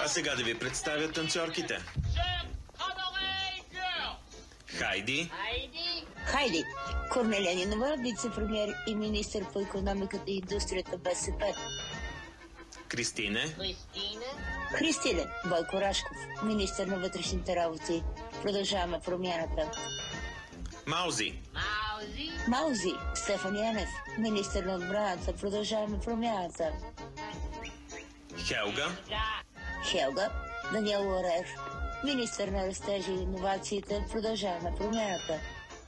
А сега да ви представя танцорките. Хайди. Хайди. Корнелия Нинова, вице-премьер и министър по икономиката и индустрията БСП. Кристине. Христине. Бойко Рашков, министър на вътрешните работи. Продължаваме промяната. Маузи. Маузи. Стефан Янев, министър на отбраната. Продължаваме промяната. Хелга. Даниел Лорер, министър на растежа и иновациите. Продължаваме промяната.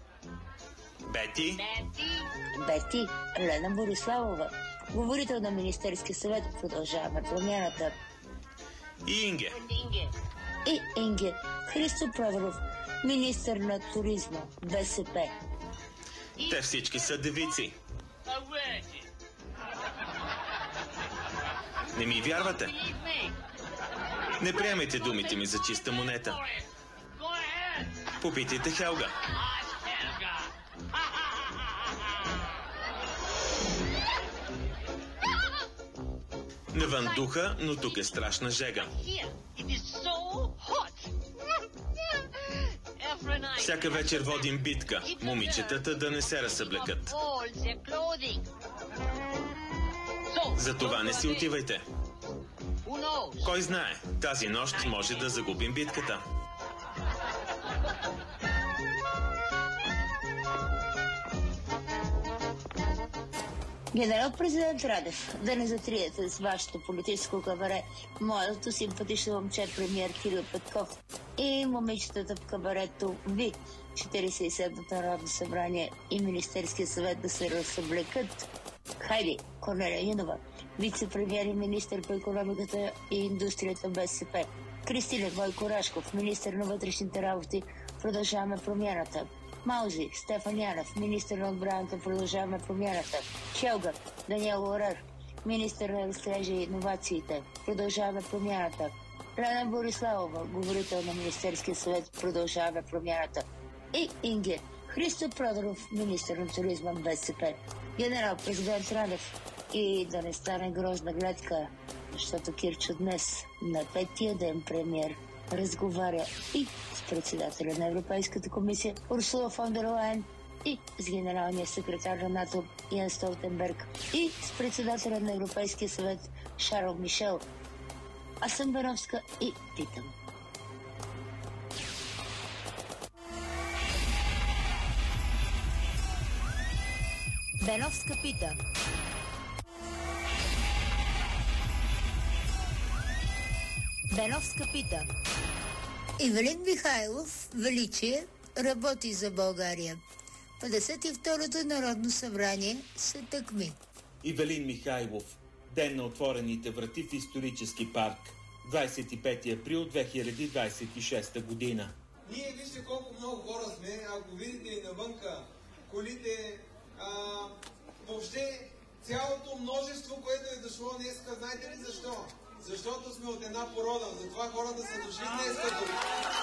Бети. Лена Бориславова, говорител на Министерския съвет. Продължаваме промяната. И Инге. Христо Проверов, министър на туризма. БСП. Те всички са девици. Не ми вярвате? Не приемайте думите ми за чиста монета. Попитайте Хелга. Навън духа, но тук е страшна жега. Всяка вечер водим битка, момичетата да не се разсъблекат. Затова не си отивайте. Кой знае, тази нощ може да загубим битката. Генерал-президент Радев, да не затриете с вашето политическо кабаре моето симпатично момче премиер Кирил Петков и момичетата в кабарето ви, 47-то Народно събрание и Министерския съвет да се разсъблекат. Хайди. Корнелия Нинова, вице-премиер и министър по икономиката и индустрията БСП. Кристина. Бойко Рашков, министър на вътрешните работи. Продължаваме промяната. Маузи. Стефан Янев, министър на отбраната. Продължаваме промяната. Хелга. Даниел Лорер, министър на растежа и иновациите. Продължаваме промяната. Лена Бориславова, говорител на Министерския съвет. Продължаваме промяната. И Инге. Христо Проверов, министър на туризма. БСП. Генерал-президент Радев. И да не стане грозна гледка, защото Кирчо днес, на петия ден премиер, разговаря и с председателя на Европейската комисия Урсула фон дер Лайен, и с генералния секретар на НАТО Йенс Столтенберг, и с председателя на Европейския съвет Шарл Мишел. Аз съм Беновска и питам. Беновска пита. Беновска пита. Ивелин Михайлов, величие, работи за България. 52-то Народно събрание са тъкми. Ивелин Михайлов, ден на отворените врати в исторически парк, 25 април 2026 година. Ние вижте колко много хора сме, ако видите и навънка колите, въобще цялото множество, което е дошло днеска, знаете ли защо? Защото сме от една порода, затова хората са дошли днеска тук.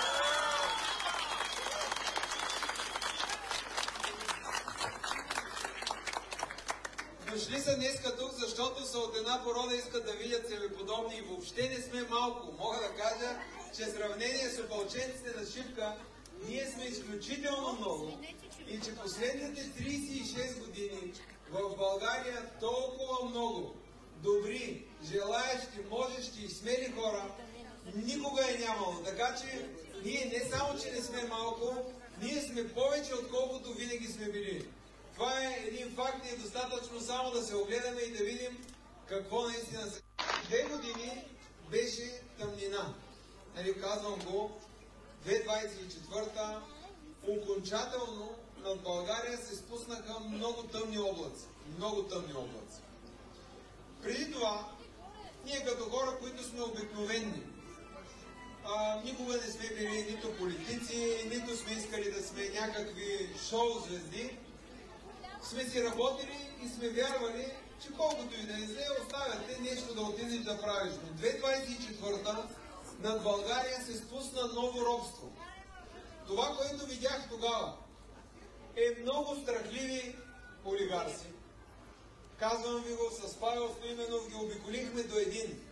Дошли са днеска тук, защото са от една порода, искат да видят себеподобни и въобще не сме малко. Мога да кажа, че в сравнение с опълченците на Шипка, ние сме изключително много и че последните 36 години в България толкова много добри, желаещи, можещи и смели хора никога е нямало. Така че ние не само, че не сме малко, ние сме повече, отколкото винаги сме били. Това е един факт и е достатъчно само да се огледаме и да видим какво наистина се... 2 години беше тъмнина. Нали, казвам го, 2024-та окончателно над България се спуснаха много тъмни облаци. Много тъмни облаци. Преди това, ние като хора, които сме обикновени, никога не сме били нито политици, нито сме искали да сме някакви шоу-звезди, сме си работили и сме вярвали, че колкото и да е зле, оставяте нещо да отидеш да правиш. Но 2024-та над България се спусна ново робство. Това, което видях тогава, е много страхливи олигарси. Казвам ви го, с Павел Стоименов ги обиколихме до един.